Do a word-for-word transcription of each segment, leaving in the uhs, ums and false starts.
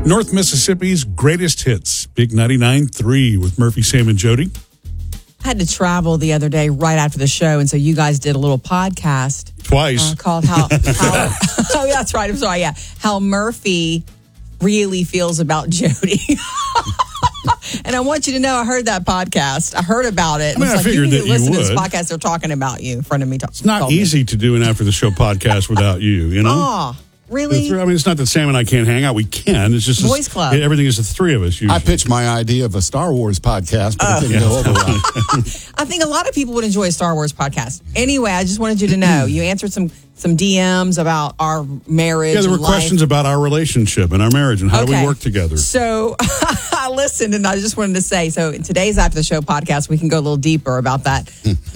North Mississippi's greatest hits. Big ninety-nine point three with Murphy, Sam, and Jody. I had to travel the other day right after the show, and so you guys did a little podcast. Twice. Uh, called How... how oh, that's right. I'm sorry. Yeah. How Murphy really feels about Jody. And I want you to know I heard that podcast. I heard about it. I mean, it's I like, figured you need that to you listen to would. this podcast. They're talking about you in front of me. Talk, It's not easy to do an after-the-show podcast without you, you know? Oh, really? I mean, it's not that Sam and I can't hang out. We can. It's just Boys Club. Everything is the three of us. Usually. I pitched my idea of a Star Wars podcast, but Oh. it didn't go over well. I think a lot of people would enjoy a Star Wars podcast. Anyway, I just wanted you to know you answered some some D Ms about our marriage. Yeah, there were and life. questions about our relationship and our marriage and how do we work together. So I listened and I just wanted to say, so in today's After the Show podcast, we can go a little deeper about that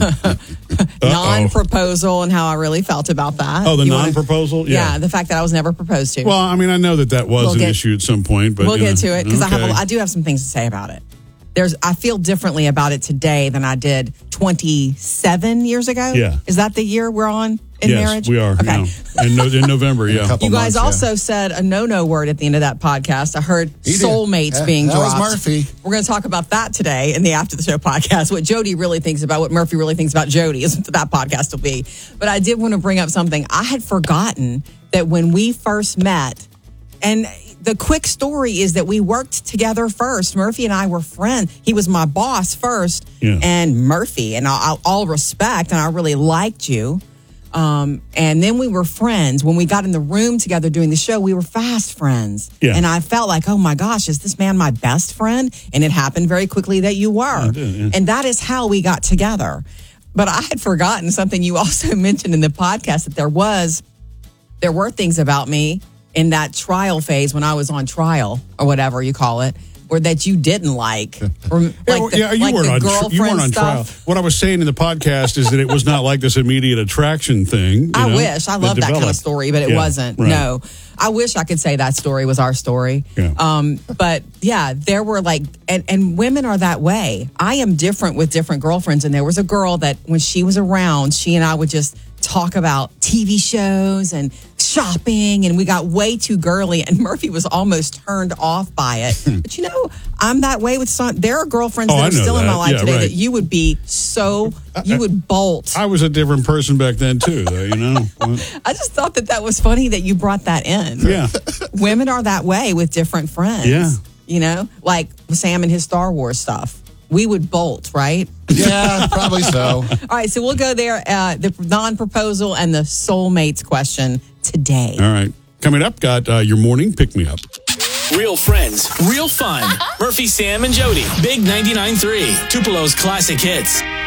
non-proposal and how I really felt about that. Oh, the You wanna- non-proposal? Yeah. Yeah. the fact that I was never proposed to. Well, I mean, I know that that was We'll an get- issue at some point, but we'll you get know, to it because I have okay. a, I do have some things to say about it. There's I feel differently about it today than I did twenty-seven years ago. Yeah. Is that the year we're on in yes, marriage? we are. Okay. Yeah. In, no, in November, yeah. couple You guys months, yeah. also said a no-no word at the end of that podcast. I heard He did. soulmates Yeah, being that was dropped. Murphy. We're going to talk about that today in the After the Show podcast. What Jody really thinks about, what Murphy really thinks about Jody is what that podcast will be. But I did want to bring up something. I had forgotten that when we first met, and the quick story is that we worked together first. Murphy and I were friends. He was my boss first, Yeah. and Murphy, and all, all respect, and I really liked you. Um, and then we were friends. When we got in the room together doing the show, we were fast friends. Yeah. And I felt like, oh my gosh, is this man my best friend? And it happened very quickly that you were. did, yeah. And that is how we got together. But I had forgotten something you also mentioned in the podcast, that there was, there were things about me in that trial phase when I was on trial or whatever you call it, or that you didn't like. Or, like Yeah, well, the, yeah, you like weren't the on, tr- girlfriend you weren't on stuff. trial. What I was saying in the podcast is that it was not like this immediate attraction thing. you I know, wish. I love that kind of developed. story, but it Yeah, wasn't. right. No. I wish I could say that story was our story. Yeah. Um, but yeah, there were like, and, and women are that way. I am different with different girlfriends. And there was a girl that when she was around, she and I would just talk about T V shows and shopping, and we got way too girly, and Murphy was almost turned off by it. But you know, I'm that way with some, there are girlfriends Oh, that I are know still in my that. life Yeah, today right. that you would be so, you would bolt. I was a different person back then, too, though, you know? I just thought that that was funny that you brought that in. Yeah. Women are that way with different friends. Yeah. You know, like Sam and his Star Wars stuff. We would bolt, right? Yeah, probably so. All right, so we'll go there. Uh, the non-proposal and the soulmates question today. All right. Coming up, got uh, your morning pick-me-up. Real friends, real fun. Murphy, Sam, and Jody. Big ninety-nine point three. Tupelo's classic hits.